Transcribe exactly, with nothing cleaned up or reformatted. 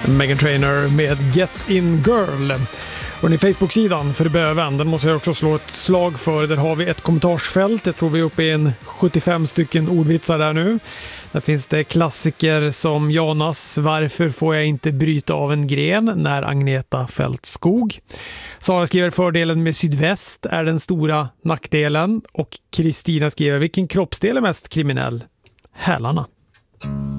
Meghan Trainor med Get In Girl. Och ni Facebook-sidan för Böven, den måste jag också slå ett slag för. Där har vi ett kommentarsfält. Jag tror vi är uppe i en sjuttiofem stycken ordvitsar där nu. Där finns det klassiker som Janas, varför får jag inte bryta av en gren när Agneta fällt skog? Sara skriver, fördelen med sydväst är den stora nackdelen. Och Kristina skriver, vilken kroppsdel är mest kriminell? Hälarna.